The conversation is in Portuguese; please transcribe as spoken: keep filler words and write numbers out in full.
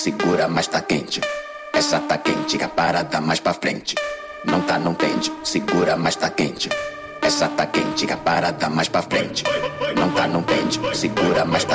segura, mas tá quente. Essa tá quente, que a parada mais pra frente. Não tá, não pende, segura, mas tá quente. Essa tá quente, que a parada mais pra frente. Não tá, não pende, segura, mas tá